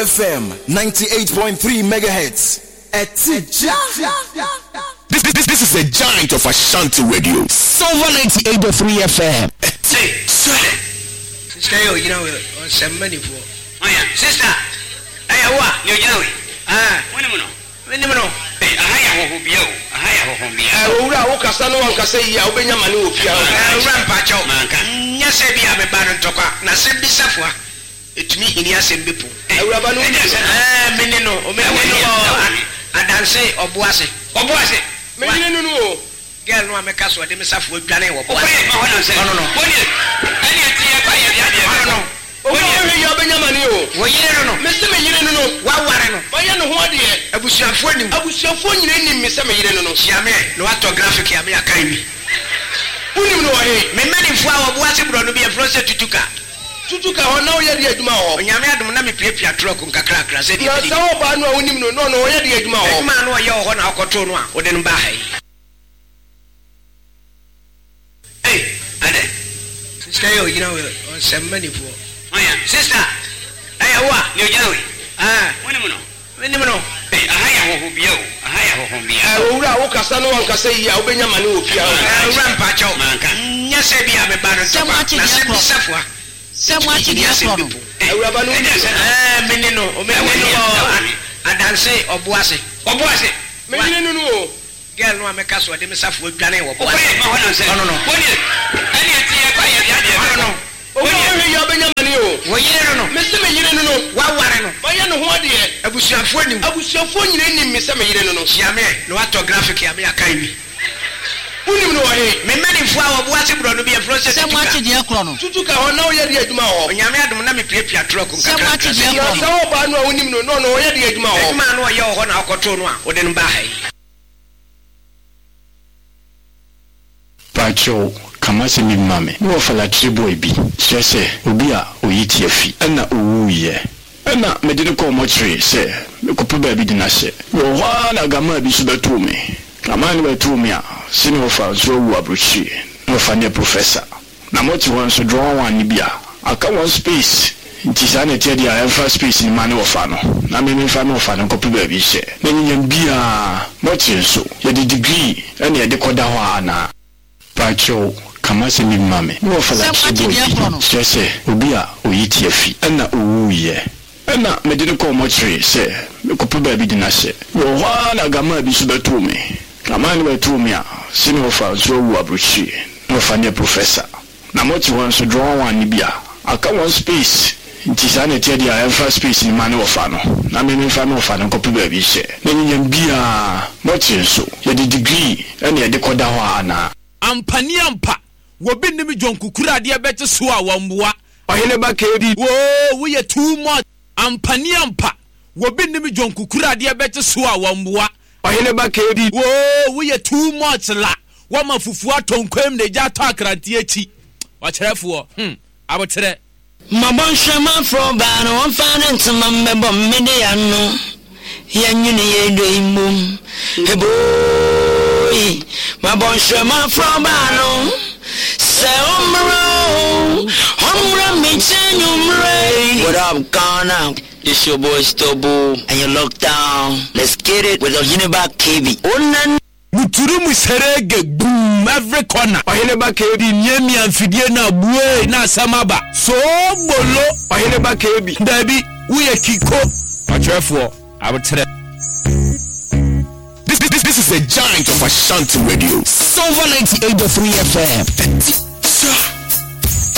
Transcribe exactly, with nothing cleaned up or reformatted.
F M ninety-eight point three megahertz. This, this, this is the giant of Ashanti Radio. Silver ninety-eight point three F M. Say, sister, you know, on some money for. Oh yeah, sister. Hey, what? You know it. Ah, when you know. When you know. Hey, I have a bio. I have a home. I will walk a son of Casay, I'll be a man who rampacho. Yes, I have a baron toka. Nasib the Safwa. It's me in Yasin Bipu. I will have a minino, and I'll say, or Boise. Or Boise. Minino. Girl, no, I'm a castle. They must have with Granny or Boise. No, no, no. What is it? I don't know. Oh, you have been a man. Well, you don't know. Mister Mayino, what warren? Why, you know what, dear? I was your friend. I was your phone in Mister Mayino. Siame, no autographic, I mean, I can't. Who you know, I many flower was able to be a process to Tuka. Tutuka, or no, yet, yet, more. When you made them, let me pay your truck on Cacra. Said, you are so bad, no, no, no, yet, yet, more. Man, or your one, I'll control one, or then buy. Hey, Ade, sister, you know, on some money for. Oh, yeah, sister. Hey, what? You know it. Ah, when you know. When you know. Hey, I have a bio. I have a home. I will walk a son of Casay, I'll be a man who rampacho. Yes, I have a baron. So much in Safwa. So much in Yasin. I will have a minino, and I'll say, or Boise. Or Boise. Minino. Girl, no, I'm a castle. They must have with Granny or Boise. No, no, no. What is it? I don't know. Oh, you have been a man. Well, you don't know. Mister Mayino, what warren? Why, you know what, dear? I was your friend. I was your phone in Mister Mayino. Siame, no autographic, I mean, I can't. Who you know, I many flower was able to be a process. So much in your chrono. Tutuka, or no, yet, yet, more. Yamad, let me pay your truck. So much in your chrono. So bad, no, no, no, yet, yet, more. Man, or your one, I'll control one, or then buy. Pacho. Kamase mi mame no fala tribo ebi sese obi a oyiti afi na owuye na me de ko mo tre se me ko pe ba bi dina se wo ha na gama bi su betu me gama ni betu me a sini wo fa so wu abrochi no fa ne professor na mo ti won so draw one ni bia aka one space nti sa na tie dia e space ni ma ne wo fa no na me me fa no fa no ko pe ba bi se na nyam bia mo ti so ye de degree na ye de koda ho ana Pacho Kamase mi mame no fala chibo sese obi a oyiti afi na owuye na me de ko mo tre se me ko pe ba bi dina se wo ha na gama bi su betu me gama ni betu me a sini wo fa so wu abrochi no fa ne professor na mo ti won so draw one ni bia aka one space nti sa na tie dia e fa space ni ma ne wo fa no na me me fa no fa no ko pe ba bi se na nyam bia mo ti so ye de degree na ye de koda ho ana ampani ampa wobi nimi jonkukura de bete so a wamboa ohene ba kedi wo we too much ampani ampa wobi nimi jonkukura de bete so a wamboa ohene ba kedi wo we too much la wama fufu atonkwem ne ja to akrante achi wacherefo hm abotere mabon shema from ban on finance mambe mede yanu yanyune yedo imum hebo mabon shema from ban say umro umro me chenyumre. What up, Ghana? This your boy Stobo and you're locked down. Let's get it with a Uniback K B. Onan muturu muserege boom every corner. Ohene K B nyemi amfidie na buwe na samaba. So bolo Ohene K B. Dabi uye kiko. Achefo abutre. This, this, this is the giant of Ashanti Radio. Silver ninety-eight point three F M.